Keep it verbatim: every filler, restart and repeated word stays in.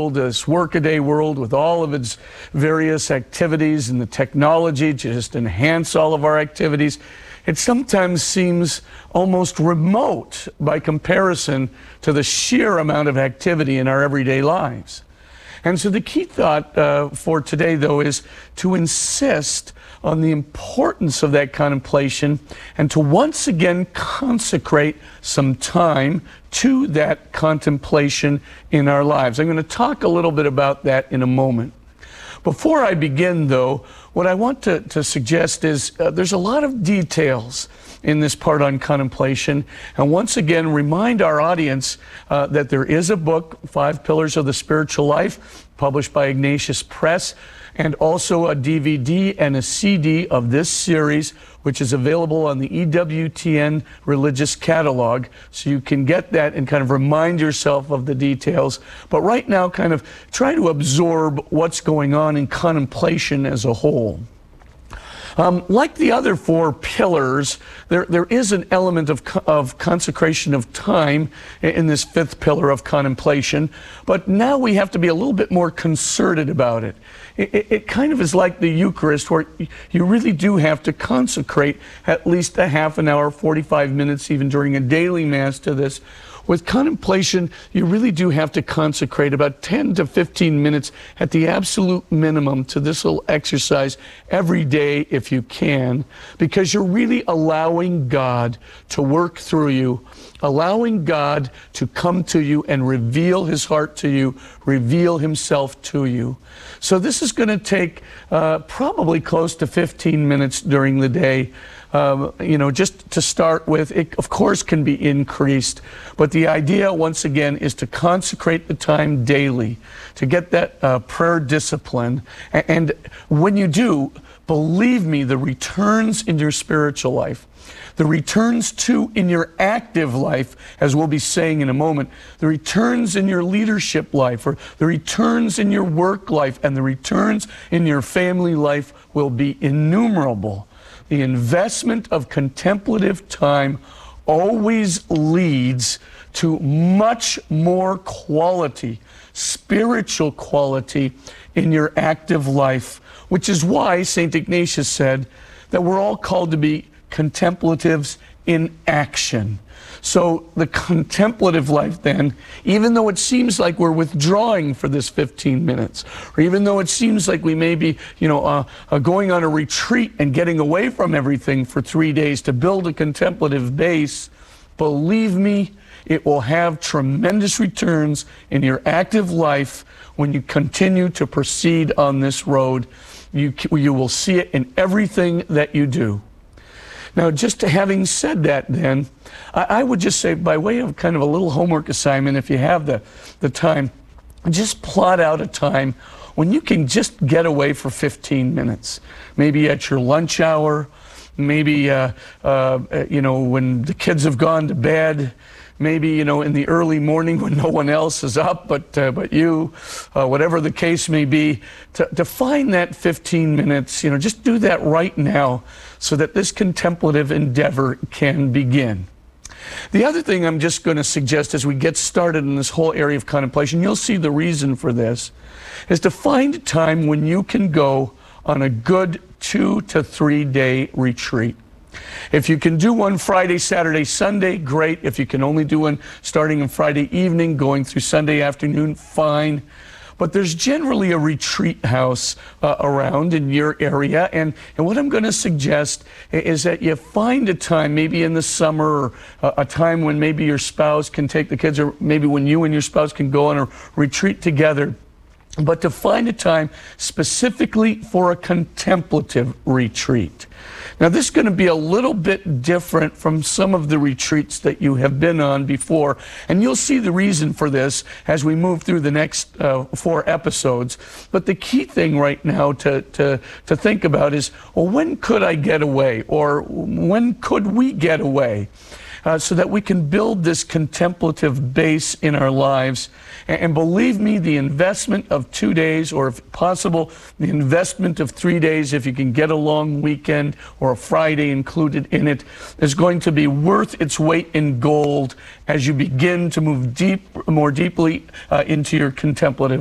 world, this workaday world with all of its various activities and the technology to just enhance all of our activities, it sometimes seems almost remote by comparison to the sheer amount of activity in our everyday lives. And so the key thought uh, for today, though, is to insist on the importance of that contemplation and to once again consecrate some time to that contemplation in our lives. I'm going to talk a little bit about that in a moment. Before I begin, though, what I want to, to suggest is uh, there's a lot of details in this part on contemplation. And once again, remind our audience uh, that there is a book, Five Pillars of the Spiritual Life, published by Ignatius Press, and also a D V D and a C D of this series, which is available on the E W T N Religious Catalog. So you can get that and kind of remind yourself of the details. But right now, kind of try to absorb what's going on in contemplation as a whole. Um, like the other four pillars, there, there is an element of, of consecration of time in this fifth pillar of contemplation, but now we have to be a little bit more concerted about it. It, it, it kind of is like the Eucharist, where you really do have to consecrate at least a half an hour, forty-five minutes, even during a daily Mass to this. With contemplation, you really do have to consecrate about ten to fifteen minutes at the absolute minimum to this little exercise every day if you can, because you're really allowing God to work through you, allowing God to come to you and reveal his heart to you, reveal himself to you. So this is going to take uh, probably close to fifteen minutes during the day. Um, you know, just to start with, it of course can be increased, but the idea once again is to consecrate the time daily, to get that uh, prayer discipline, and, and when you do, believe me, the returns in your spiritual life, the returns too in your active life, as we'll be saying in a moment, the returns in your leadership life, or the returns in your work life, and the returns in your family life will be innumerable. The investment of contemplative time always leads to much more quality, spiritual quality in your active life, which is why Saint Ignatius said that we're all called to be contemplatives in action. So the contemplative life then, even though it seems like we're withdrawing for this fifteen minutes, or even though it seems like we may be, you know, uh, uh, going on a retreat and getting away from everything for three days to build a contemplative base, believe me, it will have tremendous returns in your active life when you continue to proceed on this road. You, you will see it in everything that you do. Now, just having said that then, I, I would just say, by way of kind of a little homework assignment, if you have the, the time, just plot out a time when you can just get away for fifteen minutes. Maybe at your lunch hour, maybe, uh, uh, you know, when the kids have gone to bed, maybe, you know, in the early morning when no one else is up but uh, but you, uh, whatever the case may be, to, to find that fifteen minutes, you know, just do that right now so that this contemplative endeavor can begin. The other thing I'm just going to suggest as we get started in this whole area of contemplation, you'll see the reason for this, is to find a time when you can go on a good two to three day retreat. If you can do one Friday, Saturday, Sunday, great. If you can only do one starting on Friday evening, going through Sunday afternoon, fine. But there's generally a retreat house uh, around in your area. And, and what I'm going to suggest is that you find a time, maybe in the summer, or a, a time when maybe your spouse can take the kids, or maybe when you and your spouse can go on a retreat together. But to find a time specifically for a contemplative retreat. Now, this is going to be a little bit different from some of the retreats that you have been on before, and you'll see the reason for this as we move through the next uh, four episodes. But the key thing right now to, to, to think about is, well, when could I get away? Or when could we get away? Uh, so that we can build this contemplative base in our lives. And, and believe me, the investment of two days, or if possible, the investment of three days, if you can get a long weekend or a Friday included in it, is going to be worth its weight in gold as you begin to move deep, more deeply uh, into your contemplative